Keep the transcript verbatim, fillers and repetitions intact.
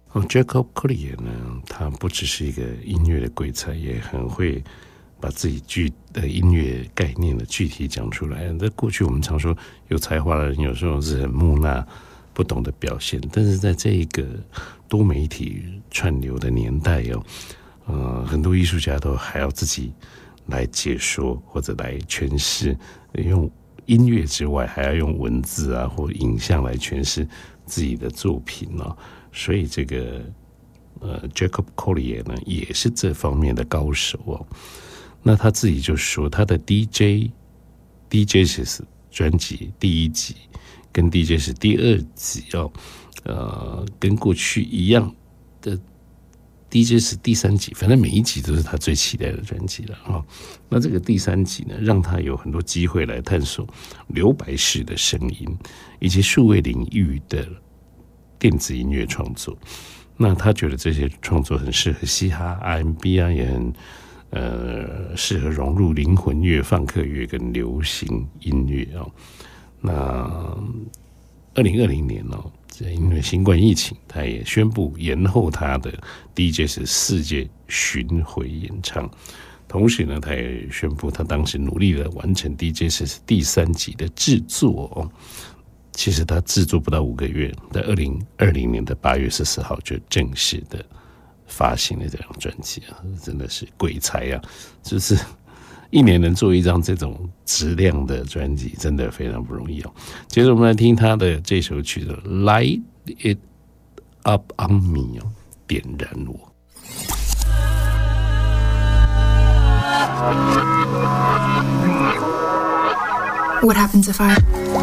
哦 Jacob Collier 呢，他不只是一个音乐的鬼才，也很会把自己具的音乐概念的具体讲出来。在过去我们常说有才华的人有时候是很木讷不懂得表现，但是在这一个多媒体串流的年代哦，呃，很多艺术家都还要自己来解说或者来诠释，用音乐之外还要用文字啊或影像来诠释自己的作品哦。所以这个呃 Jacob Collier 呢也是这方面的高手哦。那他自己就说他的 D J D J 是专辑第一集跟 D J 是第二集哦，呃，跟过去一样的 D J 是第三集，反正每一集都是他最期待的专辑了啊、哦。那这个第三集呢，让他有很多机会来探索留白式的声音以及数位领域的电子音乐创作。那他觉得这些创作很适合嘻哈 R and B 啊，也很呃适合融入灵魂乐、放克乐跟流行音乐哦。那二零二零年哦，因为新冠疫情，他也宣布延后他的 D J 是世界巡回演唱。同时呢，他也宣布他当时努力的完成 D J 是第三集的制作哦。其实他制作不到五个月，在二零二零年的八月十四号就正式的发行了这张专辑啊，真的是鬼才啊！就是一年能做一张这种质量的专辑，真的非常不容易哦。接着我们来听他的这首曲子《Light It Up on Me》哦，点燃我。 What happens if I